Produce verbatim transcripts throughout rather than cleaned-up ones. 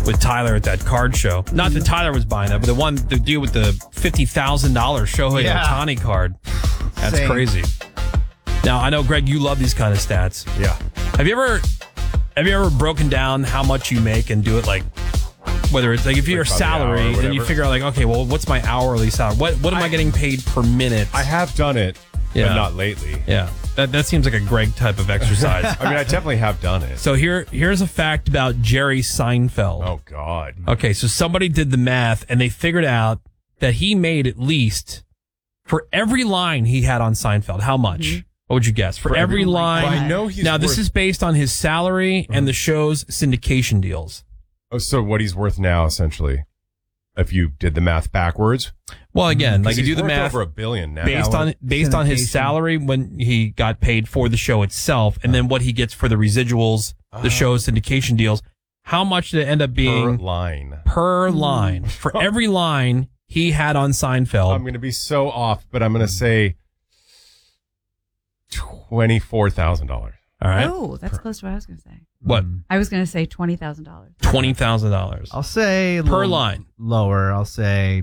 with Tyler at that card show. Not that Tyler was buying that, but the one, the deal with the fifty thousand dollars Shohei Yeah. Ohtani card. That's Same. crazy. Now, I know, Greg, you love these kind of stats. Yeah. Have you ever have you ever broken down how much you make and do it like, whether it's like if you're Like by the hour or salary, then you whatever? figure out like, okay, well, what's my hourly salary? What what am I, I- getting paid per minute? I have done it, Yeah. but not lately. yeah, that that seems like a Greg type of exercise. I mean, I definitely have done it. So here here's a fact about Jerry Seinfeld. Oh, God. Okay, so somebody did the math and they figured out that he made at least for every line he had on Seinfeld. How much? Mm-hmm. What would you guess? For, For every every- line. Well, I know he's now, this worth- is based on his salary and the show's syndication deals. Oh, so what he's worth now, essentially, if you did the math backwards. Well, again, like you He's do the worth math over a billion now. based Yeah, on well, based on his syndication. salary when he got paid for the show itself, and then what he gets for the residuals, the show's syndication deals. How much did it end up per being line. per line for every line he had on Seinfeld? I'm going to be so off, but I'm going to say twenty-four thousand dollars. All right, Oh, that's close to what I was going to say. what I was going to say twenty thousand dollars. twenty thousand dollars I'll say per l- line, lower. I'll say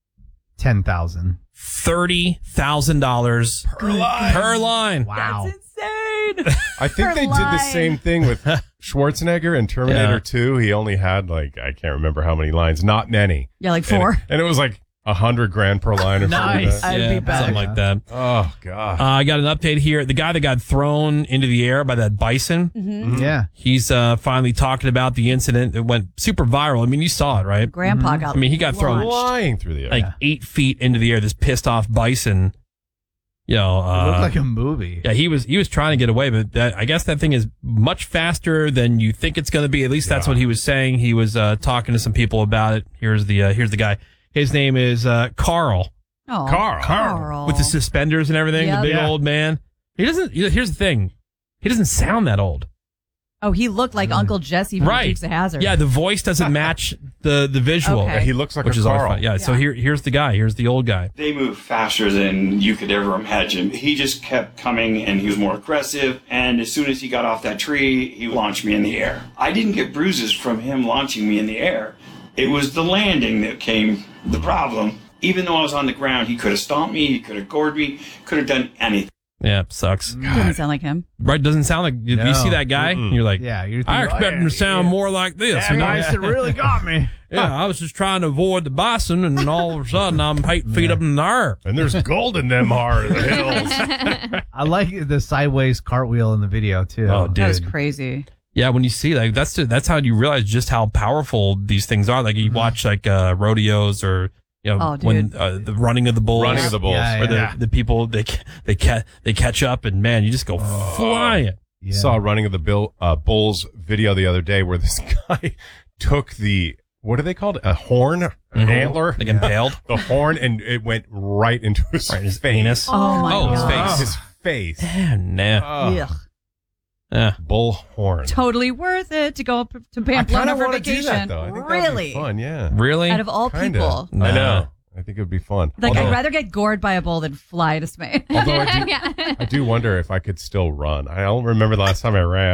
ten thousand. thirty thousand dollars per line. Per line. Wow. That's insane. I think Per they did the line. same thing with Schwarzenegger in Terminator Yeah. two. He only had like, I can't remember how many lines, not many. Yeah, like And, four. it- and it was like a hundred grand per line or Nice. something. I'd yeah, be back. something like that. Oh, God. Uh, I got an update here. The guy that got thrown into the air by that bison, Mm-hmm. Yeah. he's uh, finally talking about the incident. It went super viral. I mean, you saw it, right? Grandpa got I mean, he got thrown launched. Flying through the air. like eight feet into the air. This pissed off bison. You know, It looked uh, like a movie. yeah, he was he was trying to get away, but that, I guess that thing is much faster than you think it's going to be. At least that's Yeah. what he was saying. He was uh, talking to some people about it. Here's the uh, here's the guy. His name is uh, Carl. Oh, Carl. Carl. With the suspenders and everything, Yep. the big Yeah. old man. He doesn't. You know, here's the thing. He doesn't sound that old. Oh, he looked like Uncle Jesse from Right. Dukes of Hazzard. Yeah, the voice doesn't match the the visual, Okay. He looks like which a is always Carl. fun. Yeah. So Yeah. here here's the guy. Here's the old guy. They move faster than you could ever imagine. He just kept coming and he was more aggressive. And as soon as he got off that tree, he launched me in the air. I didn't get bruises from him launching me in the air. It was the landing that came the problem. Even though I was on the ground, he could have stomped me, he could have gored me, could have done anything. Yeah, sucks. Doesn't sound like him. Right? Doesn't sound like if you No. see that guy, Mm-mm. you're like, Yeah. You're I thinking, expect him to sound more like this. you know? That really got me. Yeah, I was just trying to avoid the bison, and all of a sudden I'm eight feet up in the air. And there's gold in them hard hills. I like the sideways cartwheel in the video too. Oh, dude. That was crazy. Yeah, when you see like that's that's how you realize just how powerful these things are. Like you watch like uh, rodeos or you know Oh, dude. when uh, the running of the bulls, Running of the bulls. Yeah, or the, Yeah. the people they ca- they ca- they catch up and man, you just go flying. Yeah. Saw a running of the Bill uh, Bulls video the other day where this guy took the, what are they called? A horn? An Mhm. antler? Like impaled. The horn, and it went right into his, Right in his face. anus. Oh, my Oh, his God. face. His face. Yeah, nah. Oh, Ugh. Yeah. bull horn. Totally worth it to go up to I Pamplona kind of for want to do vacation. that, though. I think that'd be Really? fun, yeah. Really? Out of all Kinda. people. Nah. I know. I think it would be fun. Like, although, I'd rather get gored by a bull than fly to Spain. although I, do, I do wonder if I could still run. I don't remember the last time I ran.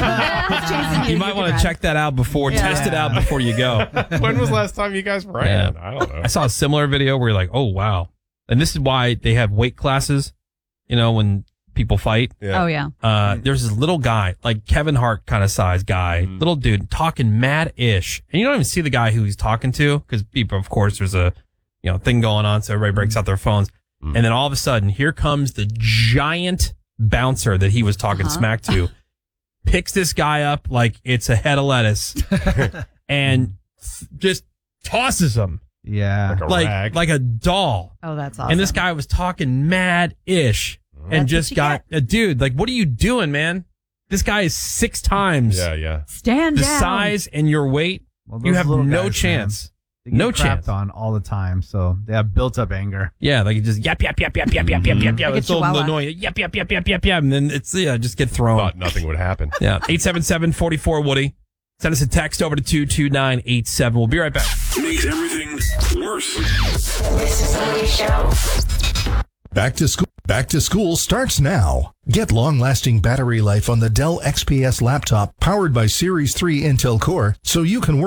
You might want to check that out before, Yeah. test it out before you go. When was the last time you guys ran? I don't know. I saw a similar video where you're like, oh, wow. And this is why they have weight classes, you know, when people fight. Yeah. Oh, yeah. Uh, there's this little guy, like Kevin Hart kind of size guy, Mhm. little dude, talking mad-ish. And you don't even see the guy who he's talking to because people, of course, there's a, you know, thing going on. So everybody breaks out their phones. Mhm. And then all of a sudden, here comes the giant bouncer that he was talking Uh-huh. smack to, picks this guy up like it's a head of lettuce and th- just tosses him Yeah. Like a like, rag. like a doll. Oh, that's awesome. And this guy was talking mad-ish and That's what just you got a dude. Like, what are you doing, man? This guy is six times Yeah, yeah. Stand the down. size and your weight. Well, You those have little no guys, chance. man, they get No crapped chance. on all the time, so they have built up anger. Yeah, like you just yap yap yap yap yap yap yap yap yap. Like a It's all chihuahua. annoying. Yap yap yap yap yap yap, and then it's yeah, just get thrown. Thought nothing would happen. Yeah, eight seven seven forty four Woody. Send us a text over to two two nine eight seven. We'll be right back. Makes everything worse. This is the Woody Show. Back to school. Back to school starts now. Get long-lasting battery life on the Dell X P S laptop powered by Series three Intel Core so you can work